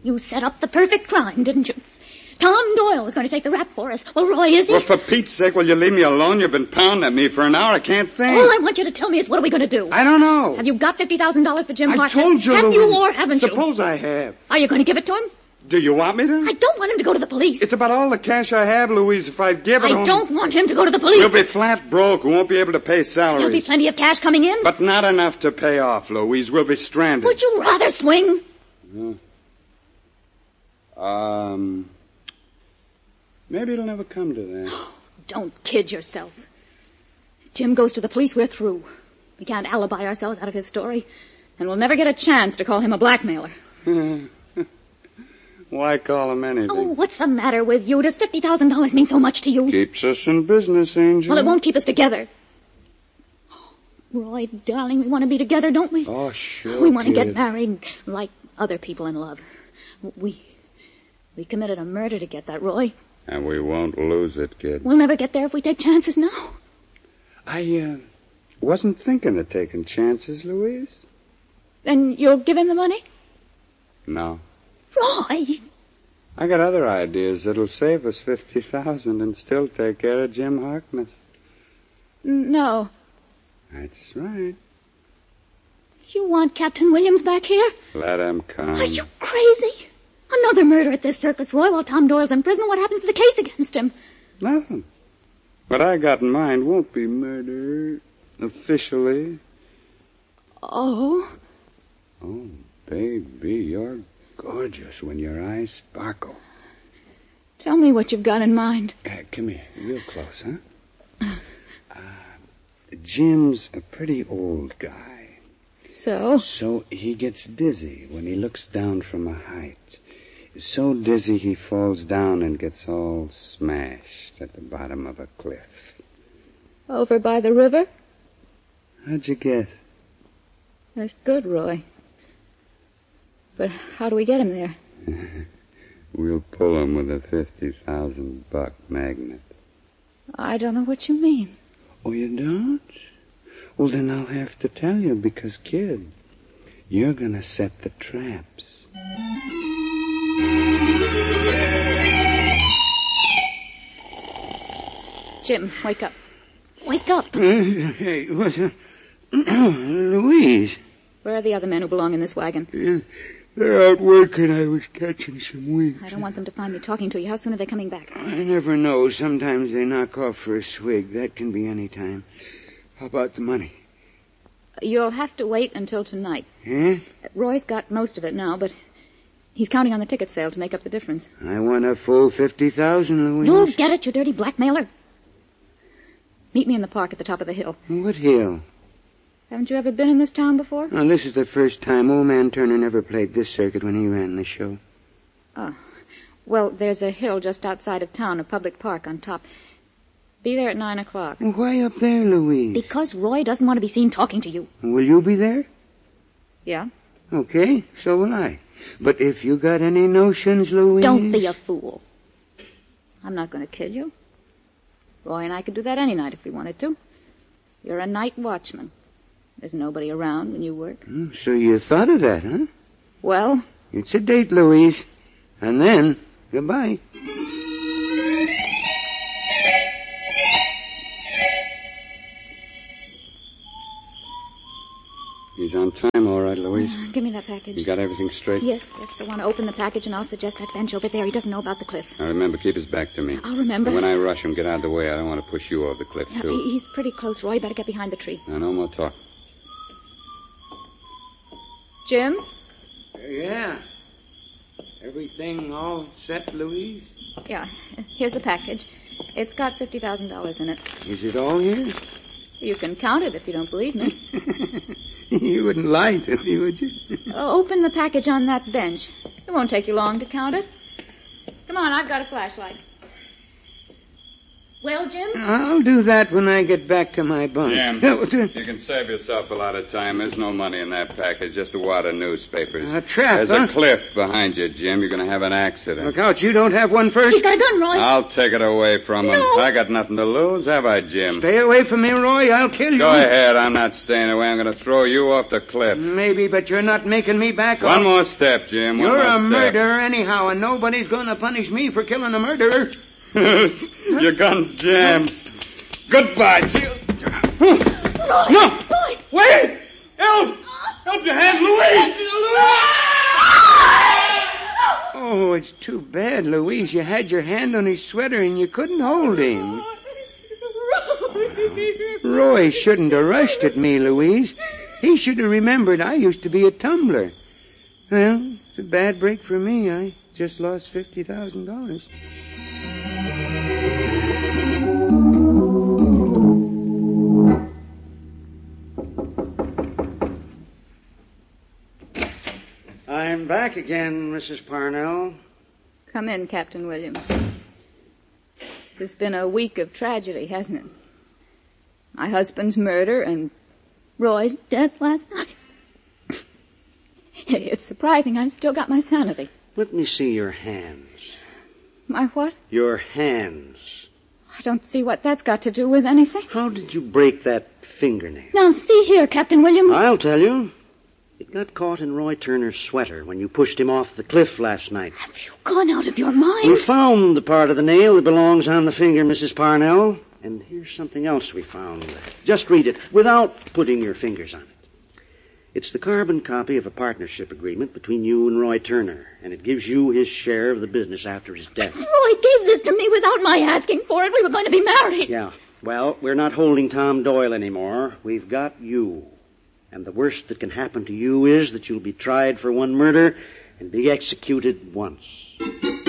You set up the perfect crime, didn't you? Tom Doyle was going to take the rap for us. Well, Roy, is he? Well, for Pete's sake, will you leave me alone? You've been pounding at me for an hour. I can't think. All I want you to tell me is what are we going to do? I don't know. Have you got $50,000 for Jim Harkness? I told you, Have Louise. you or haven't you? Suppose I have. Are you going to give it to him? Do you want me to? I don't want him to go to the police. It's about all the cash I have, Louise. If I give it to him... I don't want him to go to the police. We'll be flat broke. We won't be able to pay salaries. There'll be plenty of cash coming in. But not enough to pay off, Louise. We'll be stranded. Would you rather swing? Maybe it'll never come to that. Don't kid yourself. If Jim goes to the police, we're through. We can't alibi ourselves out of his story, and we'll never get a chance to call him a blackmailer. Why call him anything? Oh, what's the matter with you? Does $50,000 mean so much to you? Keeps us in business, Angel. Well, it won't keep us together. Roy, darling, we want to be together, don't we? Oh, sure. We want to get married like other people in love. We committed a murder to get that, Roy. And we won't lose it, kid. We'll never get there if we take chances now. I wasn't thinking of taking chances, Louise. Then you'll give him the money? No. Roy! I got other ideas that'll save us $50,000 and still take care of Jim Harkness. No. That's right. You want Captain Williams back here? Let him come. Are you crazy? Another murder at this circus, Roy, while Tom Doyle's in prison. What happens to the case against him? Nothing. What I got in mind won't be murder, officially. Oh? Oh, baby, you're gorgeous when your eyes sparkle. Tell me what you've got in mind. Come here, real close, huh? Jim's a pretty old guy. So? So he gets dizzy when he looks down from a height. So dizzy he falls down and gets all smashed at the bottom of a cliff. Over by the river? How'd you guess? That's good, Roy. But how do we get him there? We'll pull him with a $50,000 magnet. I don't know what you mean. Oh, you don't? Well, then I'll have to tell you because, kid, you're gonna set the traps. Jim, wake up. Wake up. Hey, what's Louise. Where are the other men who belong in this wagon? They're out working. I was catching some winks. I don't want them to find me talking to you. How soon are they coming back? I never know. Sometimes they knock off for a swig. That can be any time. How about the money? You'll have to wait until tonight. Huh? Roy's got most of it now, but he's counting on the ticket sale to make up the difference. I want a full $50,000, Louise. You'll get it, you dirty blackmailer. Meet me in the park at the top of the hill. What hill? Haven't you ever been in this town before? Well, this is the first time. Old man Turner never played this circuit when he ran the show. Oh. Well, there's a hill just outside of town, a public park on top. Be there at 9 o'clock. Why up there, Louise? Because Roy doesn't want to be seen talking to you. Will you be there? Yeah? Okay, so will I. But if you got any notions, Louise... Don't be a fool. I'm not going to kill you. Roy and I could do that any night if we wanted to. You're a night watchman. There's nobody around when you work. So you thought of that, huh? Well? It's a date, Louise. And then, goodbye. He's on time, all right, Louise. Give me that package. You got everything straight? Yes. I want to open the package, and I'll suggest that bench over there. He doesn't know about the cliff. Now, remember, keep his back to me. I'll remember. And when I rush him, get out of the way. I don't want to push you over the cliff, too. He's pretty close, Roy. You better get behind the tree. Now, no more talk. Jim? Yeah. Everything all set, Louise? Yeah. Here's the package. It's got $50,000 in it. Is it all here? You can count it if you don't believe me. You wouldn't lie to me, would you? Open the package on that bench. It won't take you long to count it. Come on, I've got a flashlight. Well, Jim? I'll do that when I get back to my bunk. Jim, you can save yourself a lot of time. There's no money in that package, just a wad of newspapers. A trap, There's a cliff behind you, Jim. You're going to have an accident. Look out, you don't have one first. He's got a gun, Roy. I'll take it away from him. No. I got nothing to lose, have I, Jim? Stay away from me, Roy. I'll kill you. Go ahead. I'm not staying away. I'm going to throw you off the cliff. Maybe, but you're not making me back One off. more step, Jim. One You're more a step. murderer anyhow, and nobody's going to punish me for killing a murderer. Your gun's jammed. Goodbye, Jill. Roy! No! Roy! Wait! Help! Help your hand, Louise! Oh, it's too bad, Louise. You had your hand on his sweater and you couldn't hold him. Roy shouldn't have rushed at me, Louise. He should have remembered I used to be a tumbler. Well, it's a bad break for me. I just lost $50,000. I'm back again, Mrs. Parnell. Come in, Captain Williams. This has been a week of tragedy, hasn't it? My husband's murder and Roy's death last night. It's surprising I've still got my sanity. Let me see your hands. My what? Your hands. I don't see what that's got to do with anything. How did you break that fingernail? Now, see here, Captain Williams. I'll tell you. It got caught in Roy Turner's sweater when you pushed him off the cliff last night. Have you gone out of your We mind? found the part of the nail that belongs on the finger, Mrs. Parnell. And here's something else we found. Just read it, without putting your fingers on it. It's the carbon copy of a partnership agreement between you and Roy Turner, and it gives you his share of the business after his death. Roy gave this to me without my asking for it. We were going to be married. Yeah, well, we're not holding Tom Doyle anymore. We've got you. And the worst that can happen to you is that you'll be tried for one murder and be executed once.